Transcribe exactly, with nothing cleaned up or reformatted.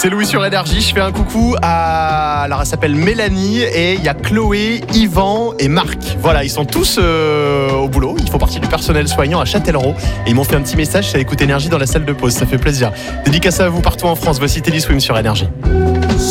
C'est Louis sur Énergie, je fais un coucou à... Alors elle s'appelle Mélanie et il y a Chloé, Yvan et Marc. Voilà, ils sont tous euh, au boulot, ils font partie du personnel soignant à Châtellerault et ils m'ont fait un petit message, ça écoute Énergie dans la salle de pause, ça fait plaisir. Dédicace à vous partout en France, voici Teddy Swim sur Énergie.